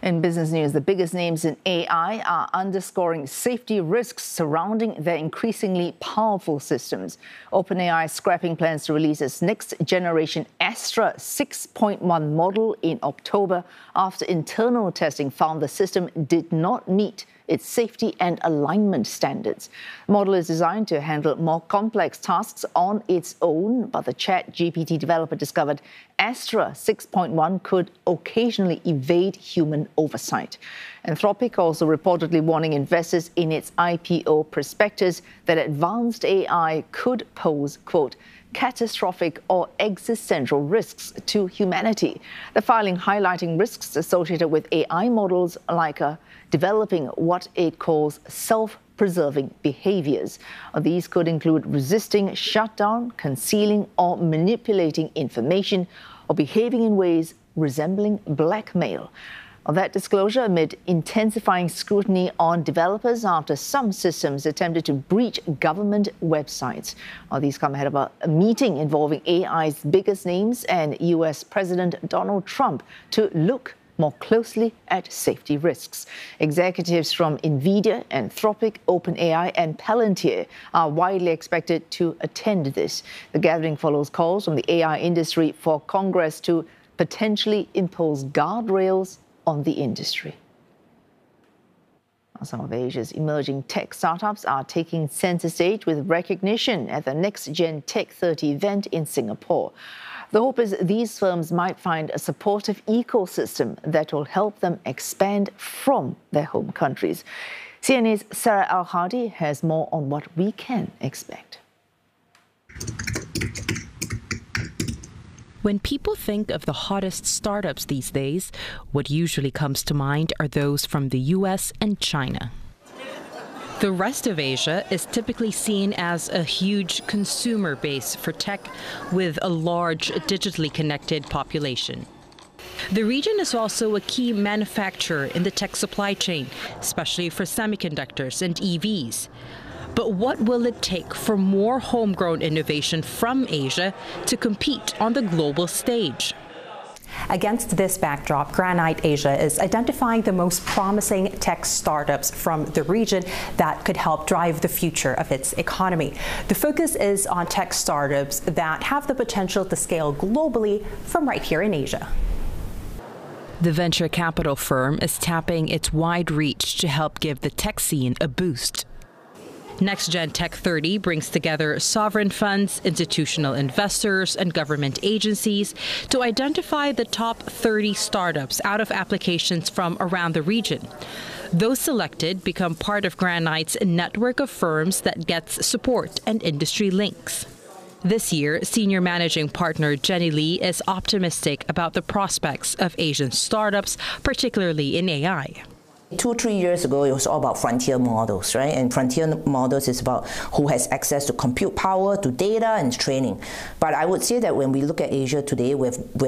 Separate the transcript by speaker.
Speaker 1: In business news, the biggest names in AI are underscoring safety risks surrounding their increasingly powerful systems. OpenAI is scrapping plans to release its next-generation Astra 6.1 model in October after internal testing found the system did not meet its safety and alignment standards. The model is designed to handle more complex tasks on its own, but the ChatGPT developer discovered Astra 6.1 could occasionally evade human oversight. Anthropic also reportedly warning investors in its IPO prospectus that advanced AI could pose, quote, catastrophic or existential risks to humanity. The filing highlighting risks associated with AI models like developing what it calls self-preserving behaviors. These could include resisting shutdown, concealing or manipulating information, or behaving in ways resembling blackmail. That disclosure amid intensifying scrutiny on developers after some systems attempted to breach government websites. These come ahead of a meeting involving AI's biggest names and U.S. President Donald Trump to look more closely at safety risks. Executives from NVIDIA, Anthropic, OpenAI and Palantir are widely expected to attend this. The gathering follows calls from the AI industry for Congress to potentially impose guardrails on the industry. Some of Asia's emerging tech startups are taking center stage with recognition at the Next Gen Tech 30 event in Singapore. The hope is these firms might find a supportive ecosystem that will help them expand from their home countries. CNA's Sarah Al-Hadi has more on what we can expect.
Speaker 2: When people think of the hottest startups these days, what usually comes to mind are those from the US and China. The rest of Asia is typically seen as a huge consumer base for tech with a large digitally connected population. The region is also a key manufacturer in the tech supply chain, especially for semiconductors and EVs. But what will it take for more homegrown innovation from Asia to compete on the global stage?
Speaker 3: Against this backdrop, Granite Asia is identifying the most promising tech startups from the region that could help drive the future of its economy. The focus is on tech startups that have the potential to scale globally from right here in Asia.
Speaker 2: The venture capital firm is tapping its wide reach to help give the tech scene a boost. Next Gen Tech 30 brings together sovereign funds, institutional investors, and government agencies to identify the top 30 startups out of applications from around the region. Those selected become part of Granite's network of firms that gets support and industry links. This year, senior managing partner Jenny Lee is optimistic about the prospects of Asian startups, particularly in AI.
Speaker 4: 2-3 years ago, it was all about frontier models, right? And frontier models is about who has access to compute power, to data, and training. But I would say that when we look at Asia today, we've